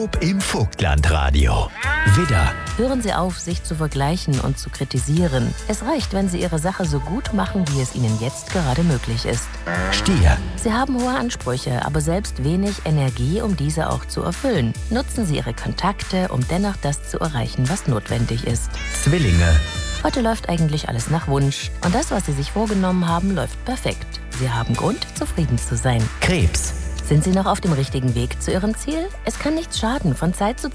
Im Vogtlandradio. Widder, Hören Sie auf, sich zu vergleichen und zu kritisieren. Es reicht, wenn Sie Ihre Sache so gut machen, wie es Ihnen jetzt gerade möglich ist. Stier, Sie haben hohe Ansprüche, aber selbst wenig Energie, um diese auch zu erfüllen. Nutzen Sie Ihre Kontakte, um dennoch das zu erreichen, was notwendig ist. Zwillinge, Heute läuft eigentlich alles nach Wunsch. Und das, was Sie sich vorgenommen haben, läuft perfekt. Sie haben Grund, zufrieden zu sein. Krebs, Sind Sie noch auf dem richtigen Weg zu Ihrem Ziel? Es kann nichts schaden, von Zeit zu